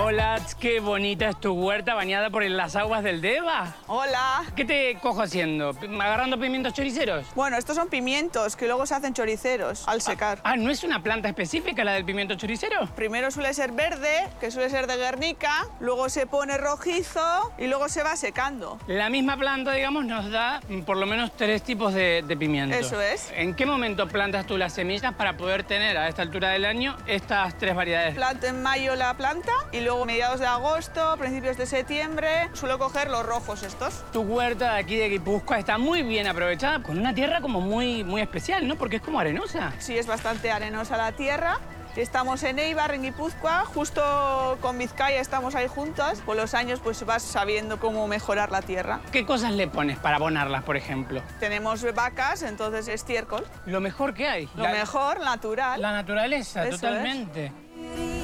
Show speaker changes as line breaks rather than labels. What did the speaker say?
Hola, qué bonita es tu huerta bañada por las aguas del Deva.
Hola.
¿Qué te cojo haciendo? ¿Agarrando pimientos choriceros?
Bueno, estos son pimientos que luego se hacen choriceros al secar.
¿No es una planta específica la del pimiento choricero?
Primero suele ser verde, que suele ser de Guernica, luego se pone rojizo y luego se va secando.
La misma planta, digamos, nos da por lo menos 3 tipos de pimiento.
Eso es.
¿En qué momento plantas tú las semillas para poder tener a esta altura del año estas 3 variedades?
Planto en mayo la planta y luego mediados de agosto, principios de septiembre, suelo coger los rojos estos.
Tu huerta de aquí de Guipúzcoa está muy bien aprovechada, con una tierra como muy especial, ¿no? Porque es como arenosa.
Sí, es bastante arenosa la tierra. Estamos en Eibar, en Guipúzcoa, justo con Vizcaya estamos ahí juntas. Con los años pues vas sabiendo cómo mejorar la tierra.
¿Qué cosas le pones para abonarlas, por ejemplo?
Tenemos vacas, entonces estiércol.
Lo mejor que hay.
Lo mejor, natural.
La naturaleza,
Eso
totalmente.